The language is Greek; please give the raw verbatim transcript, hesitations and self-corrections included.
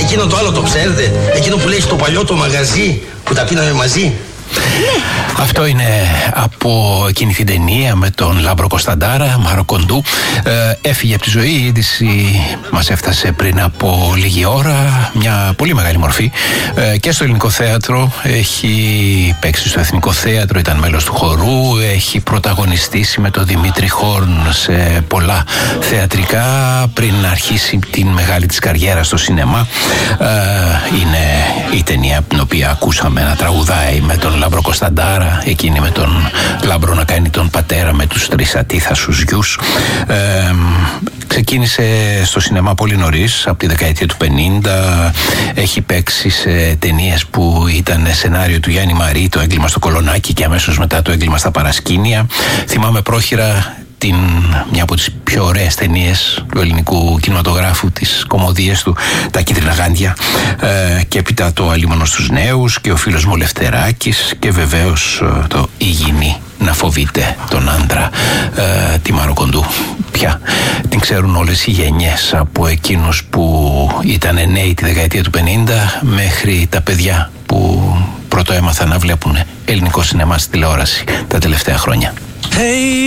Εκείνο το άλλο το ξέρετε? Εκείνο που λέει στο παλιό το μαγαζί που τα πίναμε μαζί. Αυτό είναι από εκείνη την ταινία με τον Λάμπρο Κωνσταντάρα, Μάρο Κοντού. Ε, έφυγε από τη ζωή, η είδηση μας έφτασε πριν από λίγη ώρα. Μια πολύ μεγάλη μορφή. Ε, και στο Ελληνικό Θέατρο έχει παίξει στο Εθνικό Θέατρο, ήταν μέλος του χορού, έχει πρωταγωνιστήσει με τον Δημήτρη Χόρν σε πολλά θεατρικά πριν αρχίσει την μεγάλη της καριέρα στο σινεμά. Ε, είναι η ταινία την οποία ακούσαμε να τραγουδάει με τον Λάμπρο Κωνσταντάρα, εκείνη με τον Λάμπρο να κάνει τον πατέρα με τους τρεις ατίθασους γιους. Ε, ξεκίνησε στο σινεμά πολύ νωρίς, από τη δεκαετία του πενήντα. Έχει παίξει σε ταινίες που ήταν σενάριο του Γιάννη Μαρί, το έγκλημα στο Κολονάκι, και αμέσως μετά το έγκλημα στα Παρασκήνια. Θυμάμαι πρόχειρα την, μια από τις πιο ωραίες ταινίες του ελληνικού κινηματογράφου, τις κωμωδίες του, τα Κίτρινα Γάντια, ε, και έπειτα το Αλίμονο στους Νέους και ο φίλος μου ο Λευτεράκης, και βεβαίως ε, το «Η γυνή να φοβείται τον άντρα», ε, τη Μάρο Κοντού. Πια την ξέρουν όλες οι γενιές, από εκείνους που ήταν νέοι τη δεκαετία του πενήντα μέχρι τα παιδιά που πρώτο έμαθαν να βλέπουν ελληνικό σινεμά στη τηλεόραση τα τελευταία χρόνια. Hey.